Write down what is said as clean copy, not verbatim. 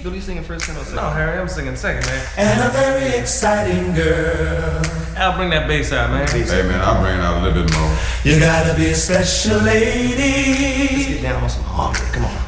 Philly, you singing first, tenor, second? No, Harry, I'm singing second, man. And a very exciting girl. I'll bring that bass out, man. Hey, man, I'll bring it out a little bit more. You gotta be a special Let's lady. get down on some harmony. Come on.